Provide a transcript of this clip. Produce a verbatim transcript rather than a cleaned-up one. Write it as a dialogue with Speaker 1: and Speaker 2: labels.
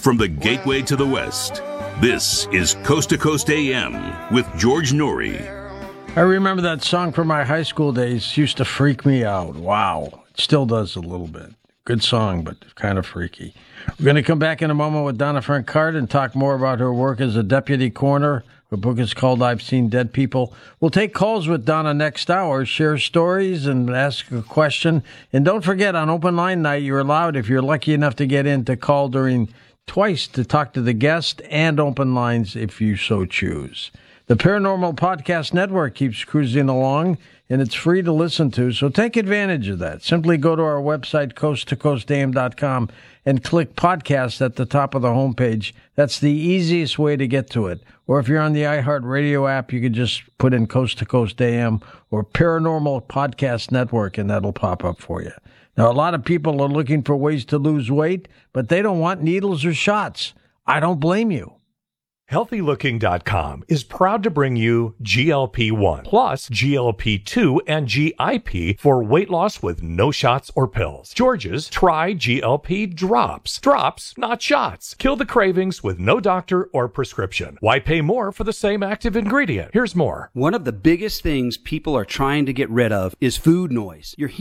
Speaker 1: from the gateway to the West, this is Coast to Coast A M with George Noory.
Speaker 2: I remember that song from my high school days. It used to freak me out. Wow. It still does a little bit. Good song, but kind of freaky. We're going to come back in a moment with Donna Francard and talk more about her work as a deputy coroner. Her book is called I've Seen Dead People. We'll take calls with Donna next hour, share stories, and ask a question. And don't forget, on open line night, you're allowed, if you're lucky enough to get in, to call during twice to talk to the guest and open lines if you so choose. The Paranormal Podcast Network keeps cruising along, and it's free to listen to, so take advantage of that. Simply go to our website, coast to coast a m dot com, and click podcast at the top of the homepage. That's the easiest way to get to it. Or if you're on the iHeartRadio app, you can just put in Coast to Coast A M or Paranormal Podcast Network, and that'll pop up for you. Now, a lot of people are looking for ways to lose weight, but they don't want needles or shots. I don't blame you.
Speaker 3: Healthy Looking dot com is proud to bring you G L P one plus G L P two and G I P for weight loss with no shots or pills. George's Try G L P Drops. Drops, not shots. Kill the cravings with no doctor or prescription. Why pay more for the same active ingredient? Here's more.
Speaker 4: One of the biggest things people are trying to get rid of is food noise. You're